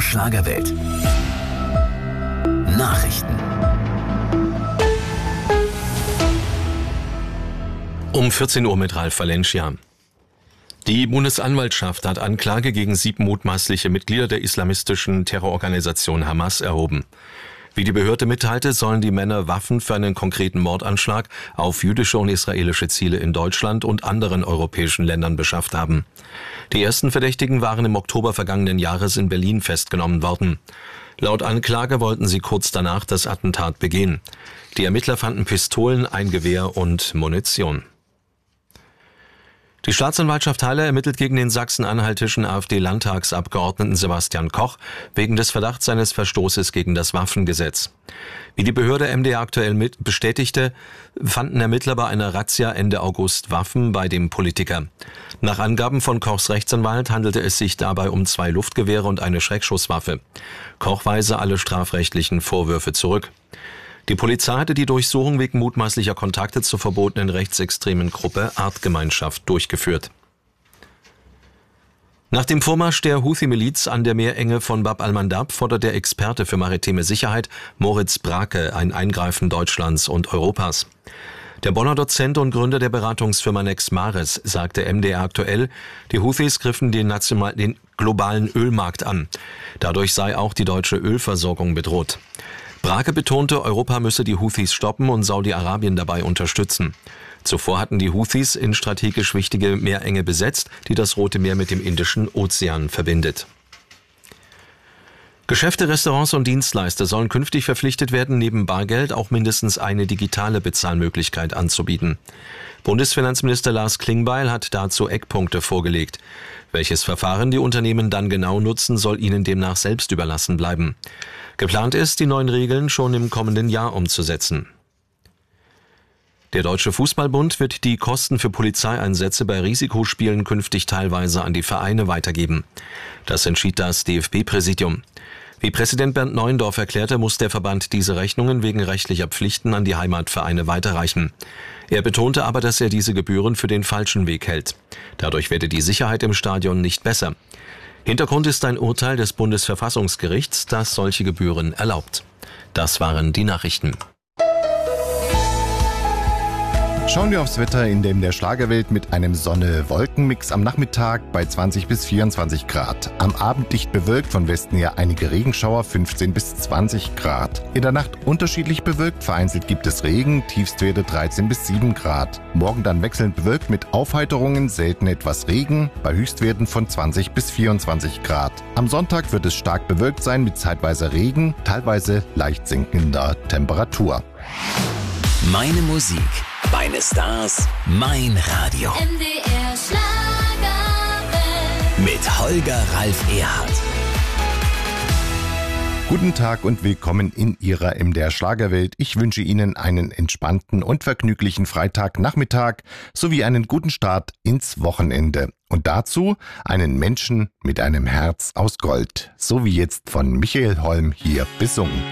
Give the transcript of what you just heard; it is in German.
Schlagerwelt. Nachrichten. Um 14 Uhr mit Ralf Valencia. Die Bundesanwaltschaft hat Anklage gegen 7 mutmaßliche Mitglieder der islamistischen Terrororganisation Hamas erhoben. Wie die Behörde mitteilte, sollen die Männer Waffen für einen konkreten Mordanschlag auf jüdische und israelische Ziele in Deutschland und anderen europäischen Ländern beschafft haben. Die ersten Verdächtigen waren im Oktober vergangenen Jahres in Berlin festgenommen worden. Laut Anklage wollten sie kurz danach das Attentat begehen. Die Ermittler fanden Pistolen, ein Gewehr und Munition. Die Staatsanwaltschaft Halle ermittelt gegen den sachsen-anhaltischen AfD-Landtagsabgeordneten Sebastian Koch wegen des Verdachts seines Verstoßes gegen das Waffengesetz. Wie die Behörde MDR aktuell bestätigte, fanden Ermittler bei einer Razzia Ende August Waffen bei dem Politiker. Nach Angaben von Kochs Rechtsanwalt handelte es sich dabei um 2 Luftgewehre und eine Schreckschusswaffe. Koch weise alle strafrechtlichen Vorwürfe zurück. Die Polizei hatte die Durchsuchung wegen mutmaßlicher Kontakte zur verbotenen rechtsextremen Gruppe Artgemeinschaft durchgeführt. Nach dem Vormarsch der Houthi-Miliz an der Meerenge von Bab al-Mandab fordert der Experte für maritime Sicherheit Moritz Brake ein Eingreifen Deutschlands und Europas. Der Bonner Dozent und Gründer der Beratungsfirma Nexmaris sagte MDR aktuell, die Houthis griffen den globalen Ölmarkt an. Dadurch sei auch die deutsche Ölversorgung bedroht. Brake betonte, Europa müsse die Houthis stoppen und Saudi-Arabien dabei unterstützen. Zuvor hatten die Houthis in strategisch wichtige Meerenge besetzt, die das Rote Meer mit dem Indischen Ozean verbindet. Geschäfte, Restaurants und Dienstleister sollen künftig verpflichtet werden, neben Bargeld auch mindestens eine digitale Bezahlmöglichkeit anzubieten. Bundesfinanzminister Lars Klingbeil hat dazu Eckpunkte vorgelegt. Welches Verfahren die Unternehmen dann genau nutzen, soll ihnen demnach selbst überlassen bleiben. Geplant ist, die neuen Regeln schon im kommenden Jahr umzusetzen. Der Deutsche Fußballbund wird die Kosten für Polizeieinsätze bei Risikospielen künftig teilweise an die Vereine weitergeben. Das entschied das DFB-Präsidium. Wie Präsident Bernd Neuendorf erklärte, muss der Verband diese Rechnungen wegen rechtlicher Pflichten an die Heimatvereine weiterreichen. Er betonte aber, dass er diese Gebühren für den falschen Weg hält. Dadurch werde die Sicherheit im Stadion nicht besser. Hintergrund ist ein Urteil des Bundesverfassungsgerichts, das solche Gebühren erlaubt. Das waren die Nachrichten. Schauen wir aufs Wetter in der Schlagerwelt mit einem Sonne-Wolken-Mix am Nachmittag bei 20 bis 24 Grad. Am Abend dicht bewölkt, von Westen her einige Regenschauer, 15 bis 20 Grad. In der Nacht unterschiedlich bewölkt, vereinzelt gibt es Regen, Tiefstwerte 13 bis 7 Grad. Morgen dann wechselnd bewölkt mit Aufheiterungen, selten etwas Regen, bei Höchstwerten von 20 bis 24 Grad. Am Sonntag wird es stark bewölkt sein mit zeitweise Regen, teilweise leicht sinkender Temperatur. Meine Musik, meine Stars, mein Radio. MDR Schlagerwelt. Mit Holger Ralf Erhardt. Guten Tag und willkommen in Ihrer MDR Schlagerwelt. Ich wünsche Ihnen einen entspannten und vergnüglichen Freitagnachmittag sowie einen guten Start ins Wochenende. Und dazu einen Menschen mit einem Herz aus Gold. So wie jetzt von Michael Holm hier besungen.